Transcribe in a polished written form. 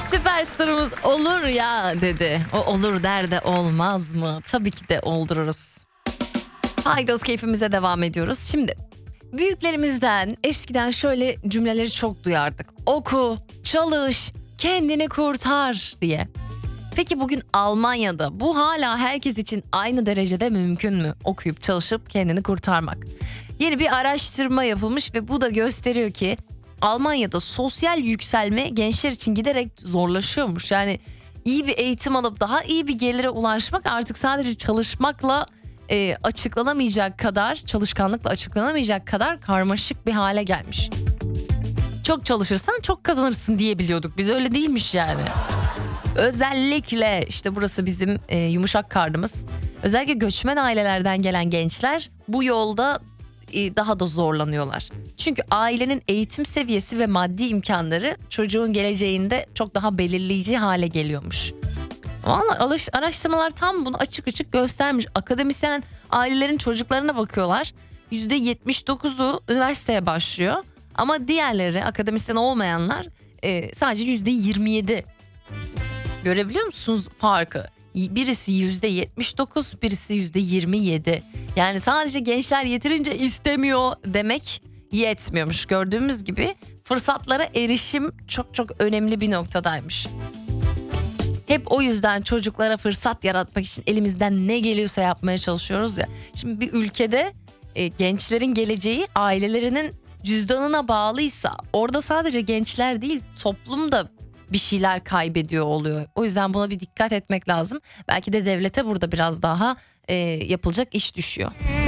Süperstarımız olur ya dedi. O olur der de olmaz mı? Tabii ki de oldururuz. Haydos keyfimize devam ediyoruz. Şimdi büyüklerimizden eskiden şöyle cümleleri çok duyardık. Oku, çalış, kendini kurtar diye. Peki bugün Almanya'da bu hala herkes için aynı derecede mümkün mü? Okuyup çalışıp kendini kurtarmak. Yeni bir araştırma yapılmış ve bu da gösteriyor ki Almanya'da sosyal yükselme gençler için giderek zorlaşıyormuş. Yani iyi bir eğitim alıp daha iyi bir gelire ulaşmak artık sadece çalışmakla açıklanamayacak kadar, çalışkanlıkla açıklanamayacak kadar karmaşık bir hale gelmiş. Çok çalışırsan çok kazanırsın diye biliyorduk. Biz öyle değilmiş yani. Özellikle işte burası bizim yumuşak karnımız. Özellikle göçmen ailelerden gelen gençler bu yolda daha da zorlanıyorlar. Çünkü ailenin eğitim seviyesi ve maddi imkanları çocuğun geleceğinde çok daha belirleyici hale geliyormuş. Vallahi araştırmalar tam bunu açık açık göstermiş. Akademisyen ailelerin çocuklarına bakıyorlar. %79'u üniversiteye başlıyor. Ama diğerleri, akademisyen olmayanlar sadece %27. Görebiliyor musunuz farkı? Birisi %79, birisi %27. Yani sadece gençler yeterince istemiyor demek yetmiyormuş. Gördüğümüz gibi fırsatlara erişim çok çok önemli bir noktadaymış. Hep o yüzden çocuklara fırsat yaratmak için elimizden ne geliyorsa yapmaya çalışıyoruz ya. Şimdi bir ülkede gençlerin geleceği ailelerinin cüzdanına bağlıysa orada sadece gençler değil toplum da bir şeyler kaybediyor oluyor. O yüzden buna bir dikkat etmek lazım. Belki de devlete burada biraz daha yapılacak iş düşüyor.